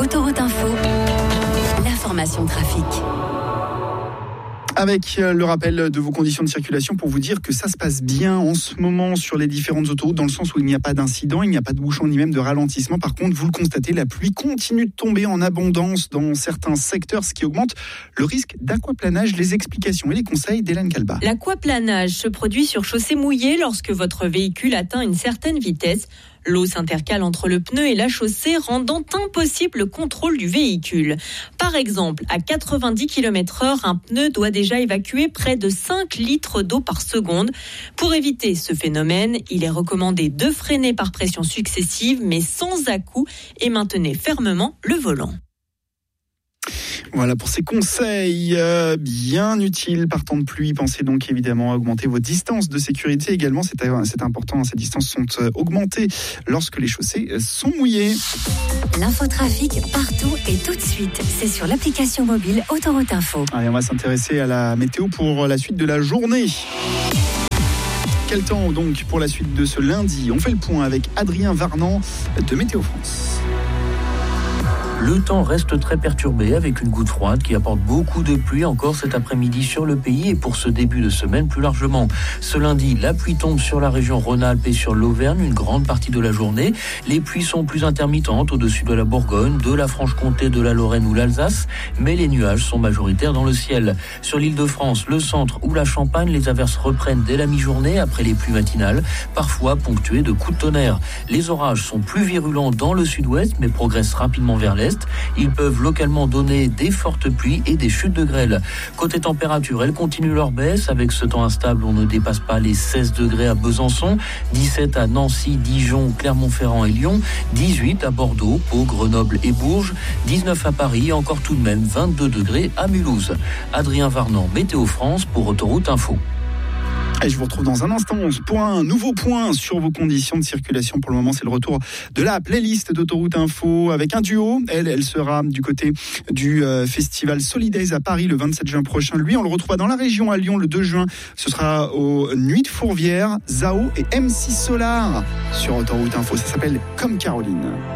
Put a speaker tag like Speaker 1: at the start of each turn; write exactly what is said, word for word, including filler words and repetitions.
Speaker 1: Autoroute Info, l'information trafic.
Speaker 2: Avec le rappel de vos conditions de circulation pour vous dire que ça se passe bien en ce moment sur les différentes autoroutes, dans le sens où il n'y a pas d'incident, il n'y a pas de bouchon ni même de ralentissement. Par contre, vous le constatez, la pluie continue de tomber en abondance dans certains secteurs, ce qui augmente le risque d'aquaplanage. Les explications et les conseils d'Hélène Calba.
Speaker 3: L'aquaplanage se produit sur chaussée mouillée lorsque votre véhicule atteint une certaine vitesse. L'eau s'intercale entre le pneu et la chaussée, rendant impossible le contrôle du véhicule. Par exemple, à quatre-vingt-dix kilomètres heure, un pneu doit déjà évacuer près de cinq litres d'eau par seconde. Pour éviter ce phénomène, il est recommandé de freiner par pression successive, mais sans à-coups, et maintenez fermement le volant.
Speaker 2: Voilà pour ces conseils euh, bien utiles par temps de pluie. Pensez donc évidemment à augmenter vos distances de sécurité également. C'est, c'est important, ces distances sont euh, augmentées lorsque les chaussées euh, sont mouillées.
Speaker 1: L'infotrafic partout et tout de suite. C'est sur l'application mobile Autoroute Info.
Speaker 2: Allez, on va s'intéresser à la météo pour la suite de la journée. Quel temps donc pour la suite de ce lundi ? On fait le point avec Adrien Varnant de Météo France.
Speaker 4: Le temps reste très perturbé avec une goutte froide qui apporte beaucoup de pluie encore cet après-midi sur le pays et pour ce début de semaine plus largement. Ce lundi, la pluie tombe sur la région Rhône-Alpes et sur l'Auvergne une grande partie de la journée. Les pluies sont plus intermittentes au-dessus de la Bourgogne, de la Franche-Comté, de la Lorraine ou l'Alsace, mais les nuages sont majoritaires dans le ciel. Sur l'Île-de-France, le centre ou la Champagne, les averses reprennent dès la mi-journée après les pluies matinales, parfois ponctuées de coups de tonnerre. Les orages sont plus virulents dans le sud-ouest mais progressent rapidement vers l'est. Ils peuvent localement donner des fortes pluies et des chutes de grêle. Côté température, elles continuent leur baisse. Avec ce temps instable, on ne dépasse pas les seize degrés à Besançon, dix-sept à Nancy, Dijon, Clermont-Ferrand et Lyon, dix-huit à Bordeaux, Pau, Grenoble et Bourges, dix-neuf à Paris et encore tout de même vingt-deux degrés à Mulhouse. Adrien Varnant, Météo France pour Autoroute Info.
Speaker 2: Et je vous retrouve dans un instant pour un nouveau point sur vos conditions de circulation. Pour le moment, c'est le retour de la playlist d'Autoroute Info avec un duo. Elle, elle sera du côté du euh, festival Solidays à Paris le vingt-sept juin prochain. Lui, on le retrouve dans la région à Lyon le deux juin. Ce sera aux Nuits de Fourvière, Zao et M six Solar sur Autoroute Info. Ça s'appelle Comme Caroline.